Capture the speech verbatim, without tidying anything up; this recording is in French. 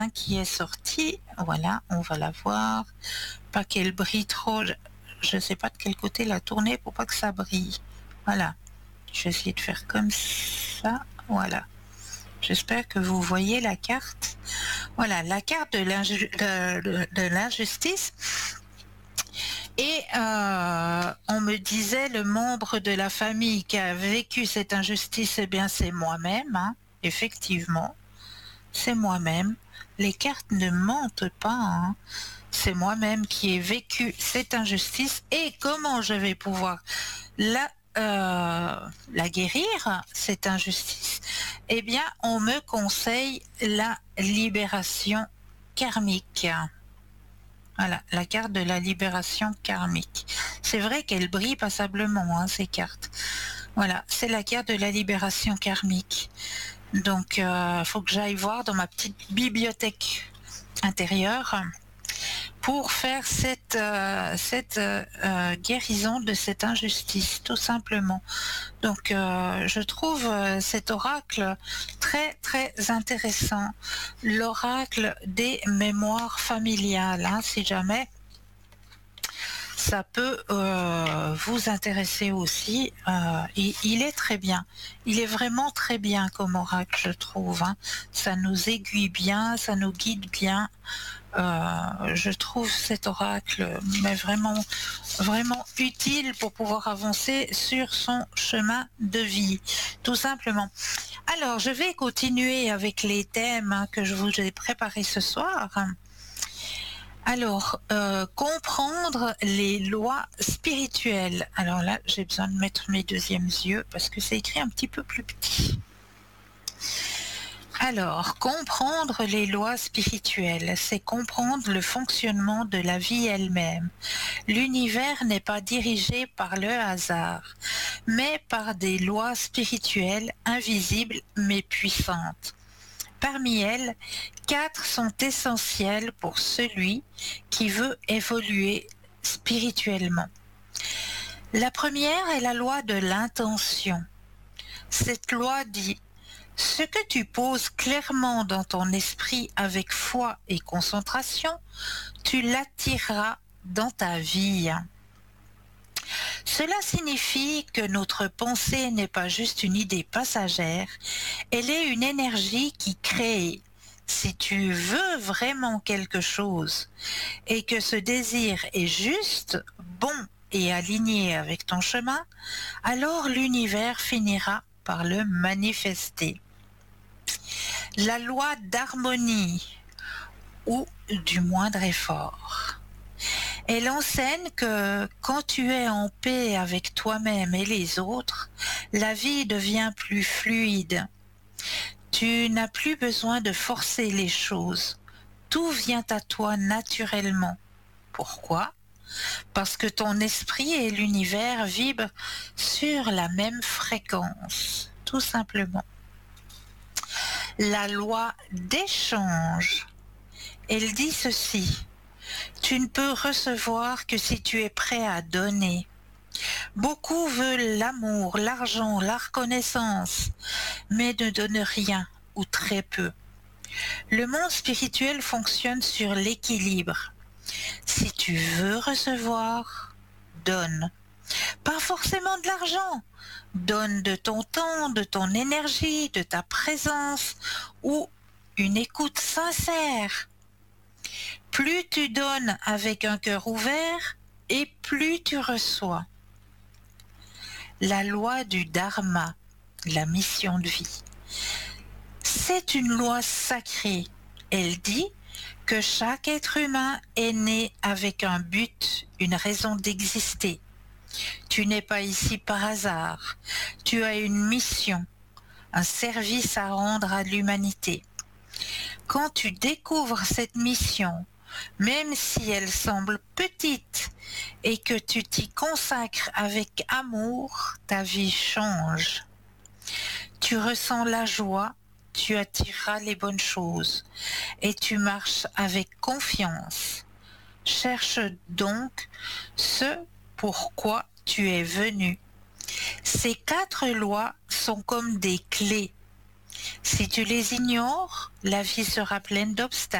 qui est sortie. Voilà, on va la voir. Pas qu'elle brille trop. Je ne sais pas de quel côté la tourner pour pas que ça brille. Voilà. Je vais essayer de faire comme ça. Voilà. J'espère que vous voyez la carte. Voilà, la carte de, l'inju de, de, de l'injustice. Et euh, on me disait, le membre de la famille qui a vécu cette injustice, eh bien c'est moi-même, hein, effectivement. C'est moi-même. Les cartes ne mentent pas, hein. C'est moi-même qui ai vécu cette injustice et comment je vais pouvoir la, euh, la guérir, cette injustice. Eh bien, on me conseille la libération karmique. Voilà, la carte de la libération karmique. C'est vrai qu'elle brille passablement, hein, ces cartes. Voilà, c'est la carte de la libération karmique. Donc, il euh, faut que j'aille voir dans ma petite bibliothèque intérieure pour faire cette, euh, cette euh, guérison de cette injustice, tout simplement. Donc, euh, je trouve euh, cet oracle très, très intéressant. L'oracle des mémoires familiales, hein, si jamais ça peut euh, vous intéresser aussi. Euh, il, il est très bien. Il est vraiment très bien comme oracle, je trouve, hein. Ça nous aiguille bien, ça nous guide bien. Euh, je trouve cet oracle mais vraiment, vraiment utile pour pouvoir avancer sur son chemin de vie, tout simplement. Alors, je vais continuer avec les thèmes, hein, que je vous ai préparés ce soir. Alors, euh, comprendre les lois spirituelles. Alors là, j'ai besoin de mettre mes deuxièmes yeux parce que c'est écrit un petit peu plus petit. Alors, comprendre les lois spirituelles, c'est comprendre le fonctionnement de la vie elle-même. L'univers n'est pas dirigé par le hasard, mais par des lois spirituelles invisibles mais puissantes. Parmi elles, quatre sont essentielles pour celui qui veut évoluer spirituellement. La première est la loi de l'intention. Cette loi dit: ce que tu poses clairement dans ton esprit avec foi et concentration, tu l'attireras dans ta vie. Cela signifie que notre pensée n'est pas juste une idée passagère, elle est une énergie qui crée. Si tu veux vraiment quelque chose et que ce désir est juste, bon et aligné avec ton chemin, alors l'univers finira par le manifester. La loi d'harmonie ou du moindre effort. Elle enseigne que quand tu es en paix avec toi-même et les autres, la vie devient plus fluide. Tu n'as plus besoin de forcer les choses. Tout vient à toi naturellement. Pourquoi ? Parce que ton esprit et l'univers vibrent sur la même fréquence, tout simplement. La loi d'échange, elle dit ceci: tu ne peux recevoir que si tu es prêt à donner. Beaucoup veulent l'amour, l'argent, la reconnaissance, mais ne donnent rien ou très peu. Le monde spirituel fonctionne sur l'équilibre. Si tu veux recevoir, donne. Pas forcément de l'argent. Donne de ton temps, de ton énergie, de ta présence ou une écoute sincère. Plus tu donnes avec un cœur ouvert et plus tu reçois. La loi du dharma, la mission de vie. C'est une loi sacrée. Elle dit que chaque être humain est né avec un but, une raison d'exister. Tu n'es pas ici par hasard. Tu as une mission, un service à rendre à l'humanité. Quand tu découvres cette mission, même si elle semble petite et que tu t'y consacres avec amour, ta vie change. Tu ressens la joie, tu attireras les bonnes choses et tu marches avec confiance. Cherche donc ce pourquoi tu es venu. Ces quatre lois sont comme des clés. Si tu les ignores, la vie sera pleine d'obstacles.